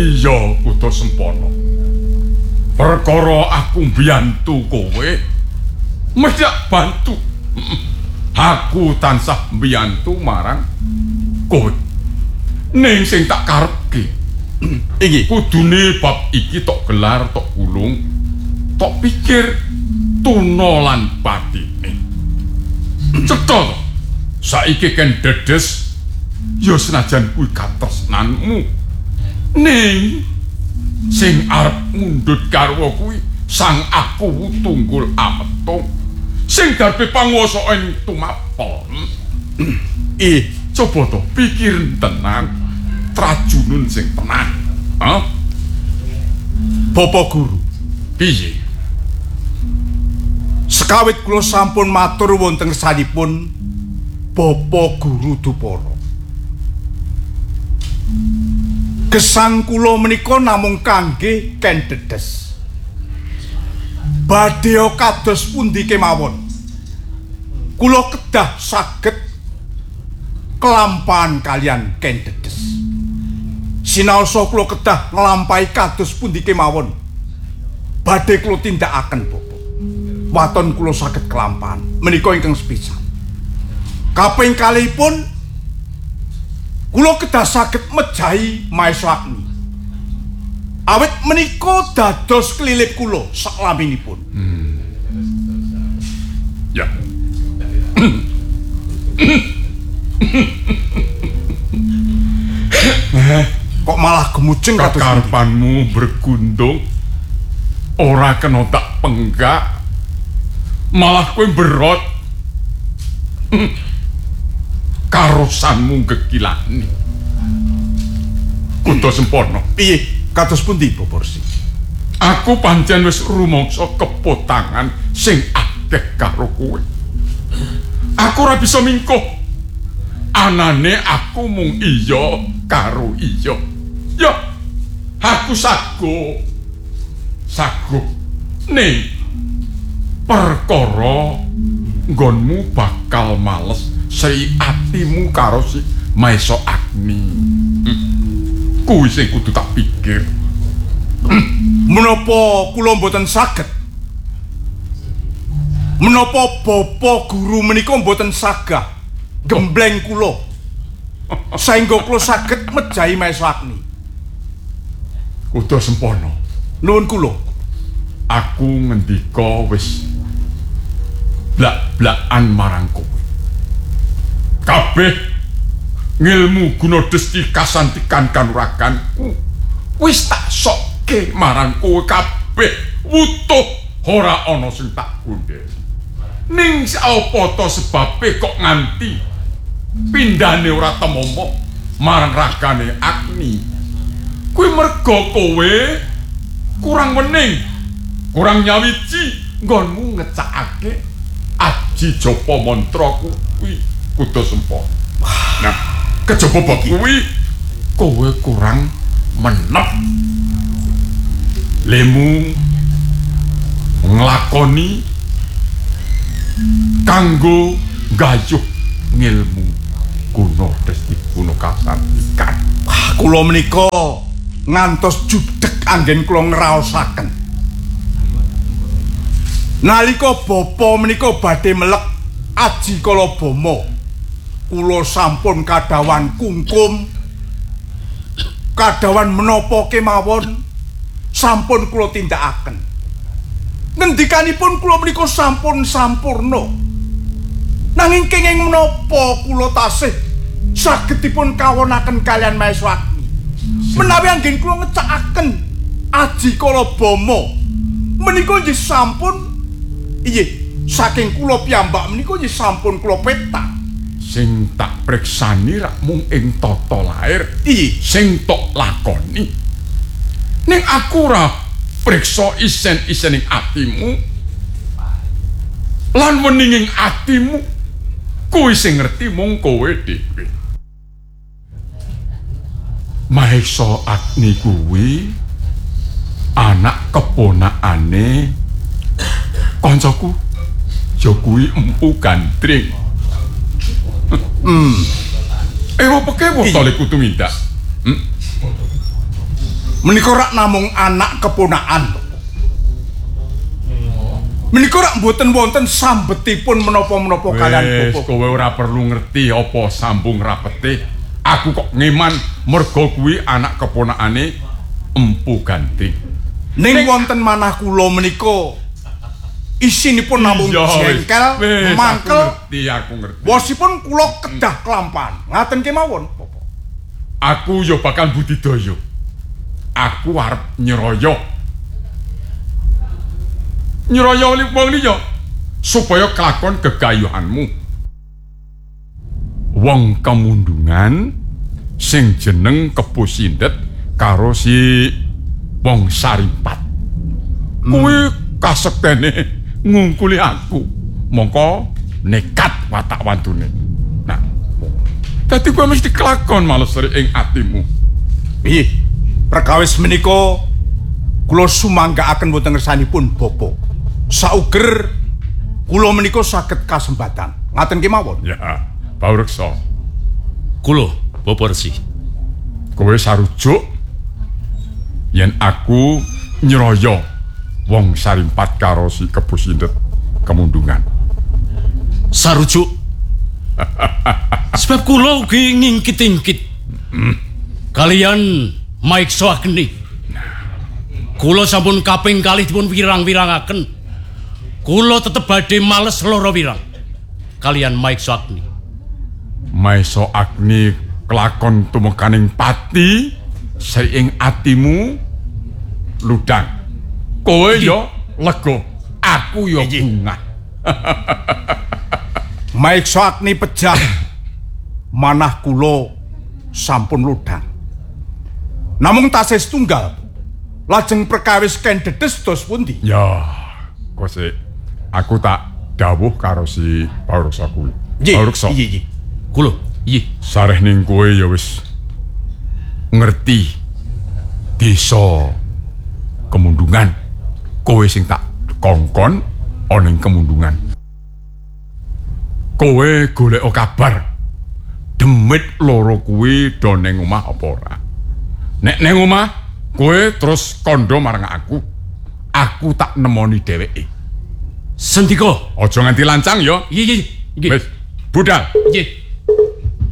Iya, Kuda Sempana. Perkara aku mbiyantu kowe, mesti bantu. Aku tansah mbiyantu marang kowe. Ning sing tak karepke iki kudune bab iki tok gelar tok gulung, tok pikir tuna lan batine. Cetha saiki ken dedes ya senajan kuwi katresnanmu. Ning sing arep mundhut garwa kuwi sang aku tunggul ametung sing garpe panguwasa ing tumapel. Coba to pikir tenang, trajunun sing tenang. Bapak Guru, piye? Sekawit kula sampun matur wonten kersanipun Bapak Guru Dupara. Gesang kula menika namung kangge Ken Dedes. Badhe kados pundi kemawon, kula kedah saged kelampahan kalian Ken Dedes. Sinaosa kula kedah nglampahi kados pundi kemawon, badhe kula tindakaken Bapak. Waton kula saged kelampahan menika ingkang sepisan. Kaping kalihipun kula kedah saged mejahi Maesa Agni. Awit menika dados kelilip kula saklaminipun. Ya. Kok malah gemujeng kados karepanmu bergundung ora kena tak penggak, malah kowe berot. Karosanmu gegilani. Kuda Sempana. Piye kados pundi proporsi? Aku pancen wis rumangsa kepotangan sing akeh karo kowe. Aku ora bisa mingkuh. Anane aku mung iya karo iya. Ya, aku saguh. Ning perkara nggonmu bakal males sei atimu karo si Maesa Agni. Kuwi sing kudu tak pikir. Menapa kula mboten saged? Menapa Bapak Guru menika mboten sagah gembleng kula saengga kula saged mejahi Maesa Agni? Kuda Sempana, nuwun kula. Aku ngendika wis blak-blakan marang kowe. Kabeh ngilmu Gunadesti kasantikan kanuraganku wis tak sokke marang kowe kabeh. Wutuh ora ana sing tak gondheli. Ning apa to sebabe kok nganti pindhane ora temomo marang ragane Agni? Kuwi merga kowe kurang wening, kurang nyawiji nggonmu ngecakake aji japa mantra kuwi Kuda Sempana. Nah, kejaba bab kuwi kowe kurang menep. Lemu nglakoni kanggo gayuh ngilmu Gunadesti Gunakasantikan. Wah, kula menika ngantos judheg anggen kula ngraosaken. Nalika bapa menika badhe melek Aji Kalabama, kula sampun kadawan kungkum, kadawan menapa kemawon sampun kula tindakaken. Ngendikanipun kula menika sampun sampurna. Nanging kenging menapa kula tasih sagedipun kawonaken kalian Maesa Agni. Menawi anggen kula ngecakaken Aji Kalabama menika nggih sampun saking kula piyambak menika nggih sampun kula petak. Sing tak preksani rak mung ing tata lair, sing tok lakoni. Ning aku ora priksa isen-isening atimu lan weninging atimu. Kuwi sing ngerti mung kowe dhewe. Maesa Agni kuwi anak keponakane kancaku, ya kuwi Empu Gandring. Apa kewo tole kudu mindak? Menika rak namung anak keponakan. Menika rak mboten wonten sambetipun menapa-menapa kaliyan Bapak. Kowe ora perlu ngerti apa sambung rapete. Aku kok ngeman merga kuwi anak keponakane Empu Gandring. Ning wonten manah kula menika isinipun namung jengkel, mangkel. Aku ngerti. Wosipun kula kedah kelampahan. Ngaten kemawon, Bapak. Aku yo bakal budidaya. Aku arep nyeroyo. Nyeraya wong liya supaya kelakon gegayuhanmu. Wong Kemundungan sing jeneng Kebo Sindet karo si wong Sarimpat. Kuwi kasektene ngungkuli aku. Mongko nekat watak wantune. Nah, dadi kowe mesti kelakon malesri ing atimu. Piye? Perkawis menika kula sumanggaaken wonten ngersanipun Bapak. Sauger kula menika saged kasempatan. Ngaten kemawon. Ya, Paureksa. Kula, Bapak Resi. Kowe sarujuk yen aku nyeraya wong Sarimpat karo si Kebo Sindet Kemundungan. Sarujuk. Sebab kula ugi ngingkit-ingkit. Kalian Maiksa Agni. Kula sampun kaping kalih dipun wirang-wirangaken. Kula tetep badhe males lara wirang. Kalian Maiksa Agni. Maiksa Agni kelakon tumekaning pati saing atimu ludang. Kowe yo lega, aku yo bungah. Maiksa Agni pejah. Manah kula sampun ludang. Namung tasih setunggal. Lajeng perkawis ken dedes dos pundi? Ya, kok aku tak dawuh karo si Paureksa kuwi. Paureksa. Iya. Kula, nggih. Sareh ning kowe ya wis ngerti desa Kemundungan. Kowe sing tak kongkon ana ing Kemundungan. Kowe golek kabar. Demit loro kuwi do ning omah apa ora? Nek ning omah kowe terus kandha marang aku. Aku tak nemoni dheweke. Sendika. Aja nganti lancang ya. Nggih. Wis, budal. Nggih.